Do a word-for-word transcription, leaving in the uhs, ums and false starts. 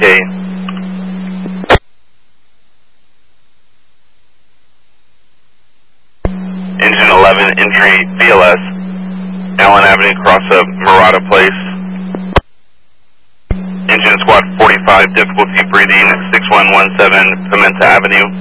Okay. Engine eleven, entry B L S, Allen Avenue, cross up Murata Place. Engine squad forty-five, difficulty breathing, six one one seven, Pimenta Avenue.